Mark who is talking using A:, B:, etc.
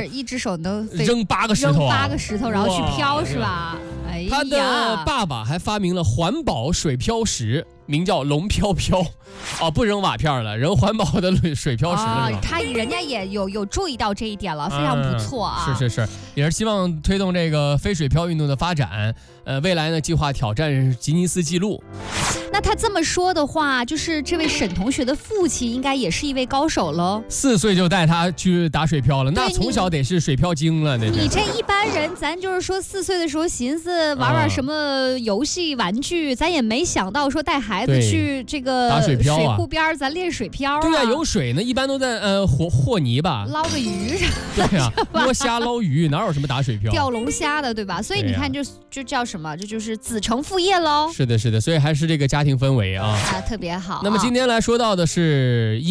A: 一只手能
B: 扔8个石头啊，
A: 扔8个石头，然后去漂是吧？哎呀，
B: 他的爸爸还发明了环保水漂石，名叫龙飘飘。哦，不扔瓦片了，扔环保的水漂石了。
A: 人家也有注意到这一点了，非常不错啊。
B: 是，也是希望推动这个飞水漂运动的发展。未来呢，计划挑战吉尼斯纪录。
A: 那他这么说的话，就是这位沈同学的父亲应该也是一位高手喽。
B: 4岁就带他去打水漂了，那从小得是水漂精了。
A: 你这一般人，咱就是说4岁的时候寻思玩什么游戏玩具，咱也没想到说带孩子去这个
B: 打水漂
A: 水库边咱练水漂。
B: 对啊，有水呢，一般都在和泥吧，
A: 捞个鱼啥。
B: 对呀，摸虾捞鱼，哪有什么打水漂？
A: 钓龙虾的，对吧？所以你看，就叫什么？这就是子承父业喽。
B: 是的，所以还是这个家庭氛围啊，
A: 特别好。
B: 那么今天来说到的是